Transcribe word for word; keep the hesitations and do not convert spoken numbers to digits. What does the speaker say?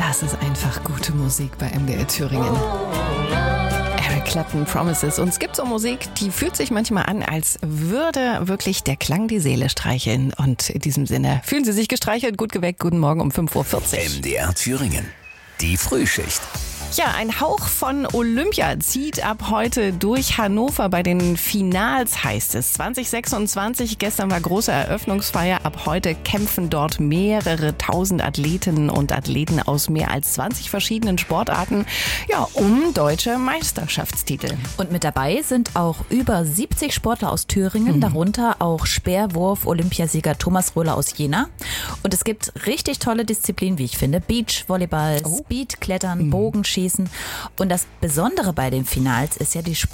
Das ist einfach gute Musik bei M D R Thüringen. Eric Clapton, Promises. Und es gibt so Musik, die fühlt sich manchmal an, als würde wirklich der Klang die Seele streicheln. Und in diesem Sinne, fühlen Sie sich gestreichelt, gut geweckt, guten Morgen um fünf Uhr vierzig. M D R Thüringen, die Frühschicht. Ja, ein Hauch von Olympia zieht ab heute durch Hannover. Bei den Finals heißt es zwanzig sechsundzwanzig. Gestern war große Eröffnungsfeier. Ab heute kämpfen dort mehrere tausend Athletinnen und Athleten aus mehr als zwanzig verschiedenen Sportarten, ja, um deutsche Meisterschaftstitel. Und mit dabei sind auch über siebzig Sportler aus Thüringen, mhm. darunter auch Speerwurf-Olympiasieger Thomas Röhler aus Jena. Und es gibt richtig tolle Disziplinen, wie ich finde. Beachvolleyball, oh. Speedklettern, mhm. Bogenschießen. Und das Besondere bei den Finals ist ja die Sport